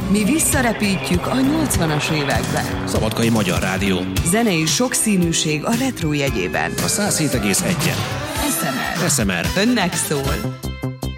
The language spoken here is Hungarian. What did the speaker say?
Mi visszarepítjük a 80-as évekbe. Szabadkai Magyar Rádió. Zenei sokszínűség a retro jegyében. A 107,1-en. SMR. SMR. Önnek szól.